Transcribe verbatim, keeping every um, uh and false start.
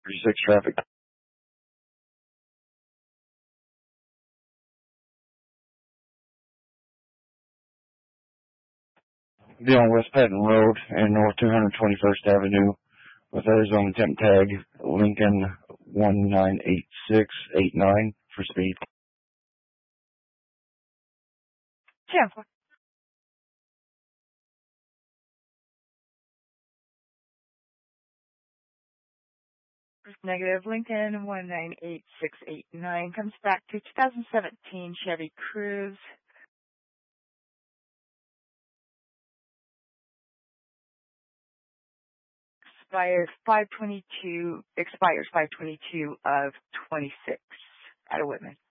thirty-six traffic. Be on West Patton Road and North two hundred twenty-first Avenue with Arizona temp tag Lincoln one nine eight six eight nine for speed. Tampa. Negative. Lincoln one nine eight six eight nine comes back to two thousand seventeen Chevy Cruze. Expires five twenty-two, expires five twenty-two of twenty-six out of Whitman.